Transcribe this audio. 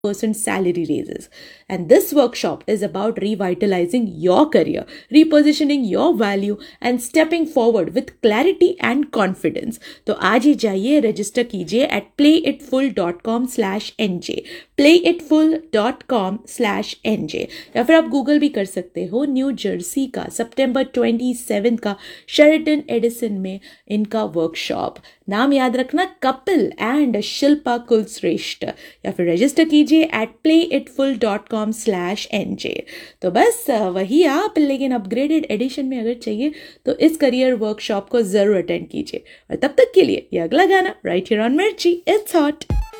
50% salary raises. And this workshop is about revitalizing your career, repositioning your value, and stepping forward with clarity and confidence. तो आज ही जाइए, register कीजिए at playitfull.com/nj, playitfull.com/nj, या फिर आप Google भी कर सकते हो। न्यू जर्सी का September 27 का शेरेटन एडिसन में इनका वर्कशॉप। नाम याद रखना, कपिल एंड शिल्पा कुलश्रेष्ठ, या फिर रजिस्टर कीजिए at playitfull.com/nj। तो बस वही आप, लेकिन अपग्रेडेड एडिशन में अगर चाहिए तो इस करियर वर्कशॉप को जरूर अटेंड कीजिए। और तब तक के लिए ये अगला गाना राइट हियर ऑन मिर्ची, इट्स हॉट।